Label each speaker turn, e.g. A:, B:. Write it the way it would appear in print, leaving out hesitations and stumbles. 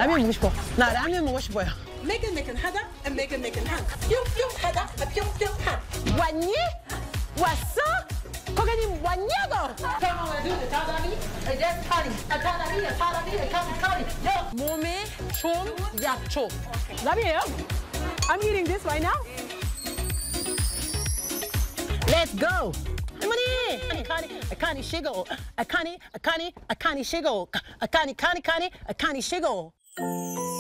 A: 라면 먹고 싶어. 나 라면 먹고 싶어요.
B: 매끈매끈 하다, 매끈매끈 한. 뿅뿅 하다, 뿅뿅 한.
A: 왔니? 왔어? 고객님 왔냐고? 몸에 좋은 약초. 라면이에요? I'm eating this right now. Let's go. 할머니! 아카니 시고. 아카니 시고. 아카니 시고.